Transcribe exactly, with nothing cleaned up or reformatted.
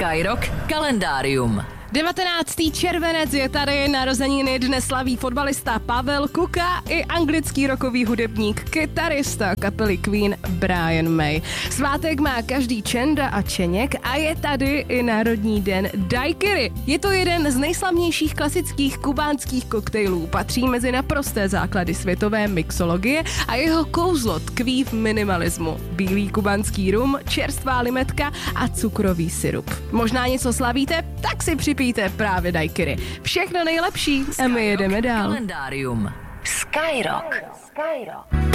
Skyrock kalendárium. devatenáctého červenec je tady, narozeniny dnes slaví fotbalista Pavel Kuka i anglický rockový hudebník, kytarista kapely Queen Brian May. Svátek má každý Čenda a Čeněk a je tady i Národní den daiquiri. Je to jeden z nejslavnějších klasických kubánských koktejlů, patří mezi naprosté základy světové mixologie a jeho kouzlo tkví v minimalismu. Bílý kubánský rum, čerstvá limetka a cukrový sirup. Možná něco slavíte? Tak si připijte Píte právě daiquiri. Všechno nejlepší a my jedeme dál. Kalendárium. Skyrock. Skyrock.